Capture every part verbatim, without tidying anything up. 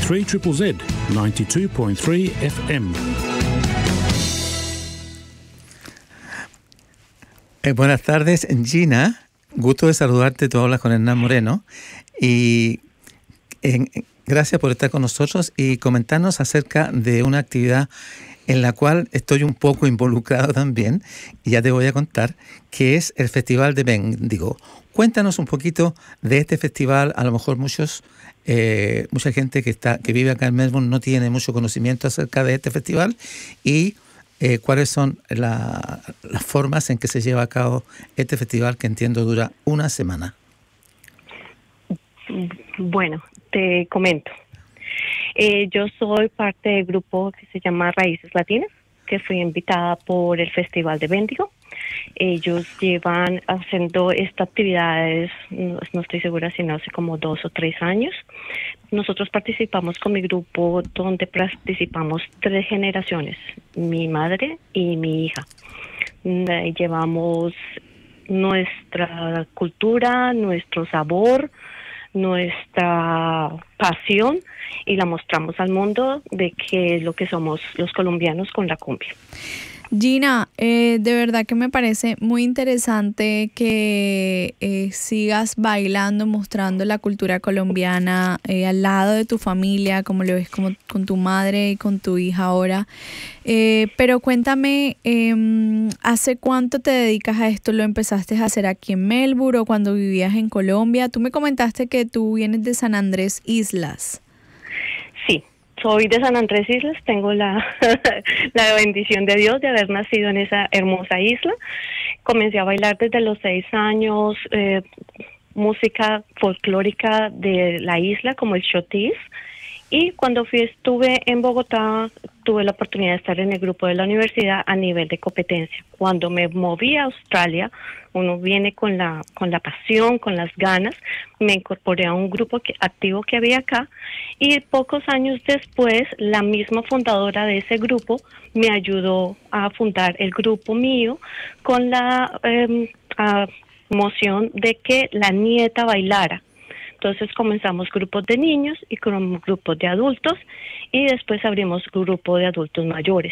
three Z Z Z, ninety-two point three F M. Eh, buenas tardes, Gina. Gusto de saludarte. Tú hablas con Hernán Moreno. Y eh, gracias por estar con nosotros y comentarnos acerca de una actividad en la cual estoy un poco involucrado también, y ya te voy a contar, que es el Festival de Bendigo. Cuéntanos un poquito de este festival. A lo mejor muchos, eh, mucha gente que está que vive acá en Melbourne no tiene mucho conocimiento acerca de este festival, y eh, cuáles son la, las formas en que se lleva a cabo este festival, que entiendo dura una semana. Bueno, te comento. Eh, yo soy parte del grupo que se llama Raíces Latinas, que fui invitada por el Festival de Bendigo. Ellos llevan haciendo estas actividades, no, no estoy segura si no hace como dos o tres años. Nosotros participamos con mi grupo, donde participamos tres generaciones, mi madre y mi hija. Llevamos nuestra cultura, nuestro sabor, nuestra pasión, y la mostramos al mundo de qué es lo que somos los colombianos con la cumbia. Gina, eh, de verdad que me parece muy interesante que eh, sigas bailando, mostrando la cultura colombiana eh, al lado de tu familia, como lo ves como, con tu madre y con tu hija ahora. Eh, pero cuéntame, eh, ¿hace cuánto te dedicas a esto? ¿Lo empezaste a hacer aquí en Melbourne o cuando vivías en Colombia? Tú me comentaste que tú vienes de San Andrés Islas. Sí. Soy de San Andrés Islas, tengo la, la bendición de Dios de haber nacido en esa hermosa isla. Comencé a bailar desde los seis años, eh, música folclórica de la isla, como el chotis. Y cuando fui, estuve en Bogotá, tuve la oportunidad de estar en el grupo de la universidad a nivel de competencia. Cuando me moví a Australia, uno viene con la con la pasión, con las ganas, me incorporé a un grupo que, activo que había acá, y pocos años después, la misma fundadora de ese grupo me ayudó a fundar el grupo mío con la eh, moción de que la nieta bailara. Entonces comenzamos grupos de niños y con grupos de adultos, y después abrimos grupo de adultos mayores.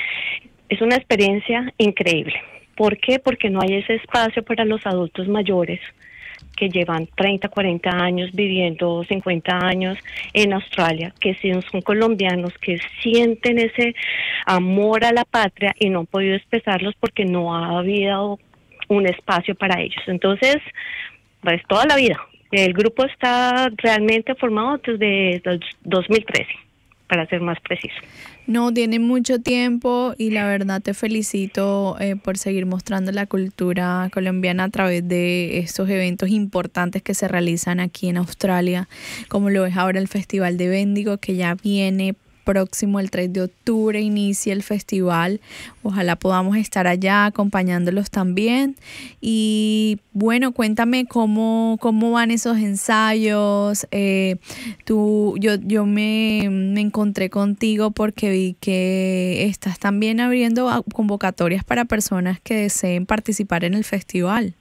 Es una experiencia increíble. ¿Por qué? Porque no hay ese espacio para los adultos mayores que llevan treinta, cuarenta años viviendo, cincuenta años en Australia, que son colombianos, que sienten ese amor a la patria y no han podido expresarlos porque no ha habido un espacio para ellos. Entonces, pues toda la vida. El grupo está realmente formado desde dos mil trece, para ser más preciso. No, tiene mucho tiempo, y la verdad te felicito eh, por seguir mostrando la cultura colombiana a través de estos eventos importantes que se realizan aquí en Australia, como lo es ahora el Festival de Bendigo, que ya viene próximo, el tres de octubre inicia el festival. Ojalá podamos estar allá acompañándolos también. Y bueno, cuéntame cómo, cómo van esos ensayos. Eh, tú, yo, yo me, me encontré contigo porque vi que estás también abriendo convocatorias para personas que deseen participar en el festival.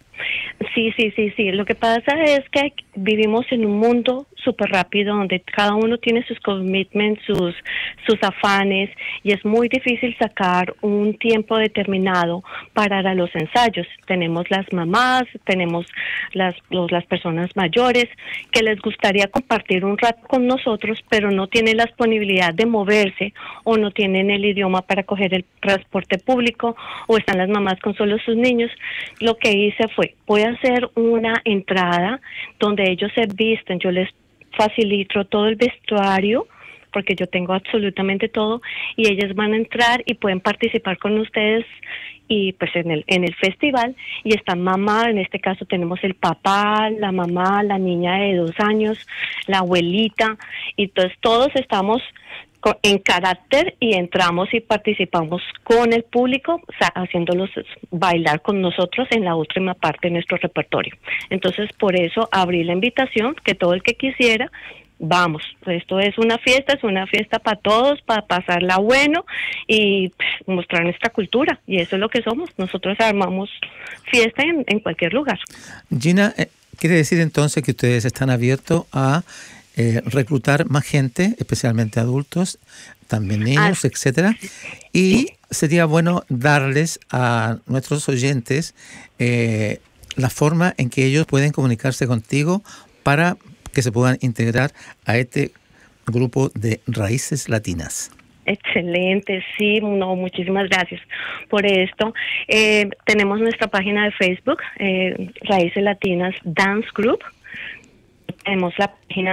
Sí, sí, sí, sí. Lo que pasa es que vivimos en un mundo súper rápido donde cada uno tiene sus commitments, sus, sus afanes, y es muy difícil sacar un tiempo determinado para los ensayos. Tenemos las mamás, tenemos las, los, las personas mayores que les gustaría compartir un rato con nosotros, pero no tienen la disponibilidad de moverse, o no tienen el idioma para coger el transporte público, o están las mamás con solo sus niños. Lo que hice fue, voy a hacer una entrada donde ellos se visten, yo les facilito todo el vestuario, porque yo tengo absolutamente todo, y ellas van a entrar y pueden participar con ustedes y pues en el en el festival. Y está mamá, en este caso tenemos el papá, la mamá, la niña de dos años, la abuelita, y entonces todos estamos en carácter y entramos y participamos con el público, o sea, haciéndolos bailar con nosotros en la última parte de nuestro repertorio. Entonces, por eso abrí la invitación, que todo el que quisiera, vamos, esto es una fiesta, es una fiesta para todos, para pasarla bueno y pues, mostrar nuestra cultura, y eso es lo que somos. Nosotros armamos fiesta en, en cualquier lugar. Gina, eh, ¿quiere decir entonces que ustedes están abiertos a eh, reclutar más gente, especialmente adultos, también niños, ah, etcétera. Y sería bueno darles a nuestros oyentes eh, la forma en que ellos pueden comunicarse contigo para que se puedan integrar a este grupo de Raíces Latinas. Excelente, sí, no, muchísimas gracias por esto. Eh, tenemos nuestra página de Facebook, eh, Raíces Latinas Dance Group. Tenemos la página